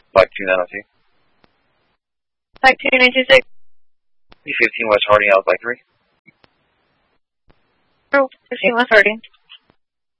Flight 2902. Flight 2926. B-15 West Harding, Alpha Flight 3. Oh, 15 West Harding.